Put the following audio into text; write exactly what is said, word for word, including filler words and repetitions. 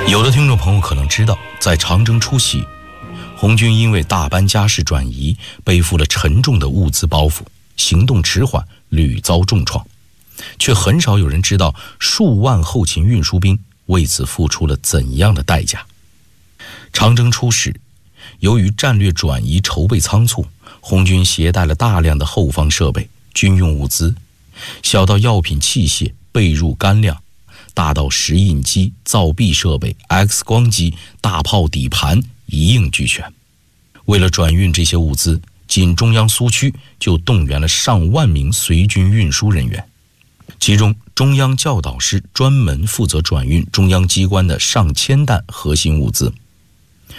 有的听众朋友可能知道，在长征初期，红军因为大班家事转移，背负了沉重的物资包袱，行动迟缓，屡遭重创，却很少有人知道数万后勤运输兵为此付出了怎样的代价。长征初始，由于战略转移筹备仓促，红军携带了大量的后方设备、军用物资，小到药品器械、被褥干粮，大到石印机、造币设备、X 光机、大炮底盘，一应俱全。为了转运这些物资，仅中央苏区就动员了上万名随军运输人员，其中中央教导师专门负责转运中央机关的上千担核心物资。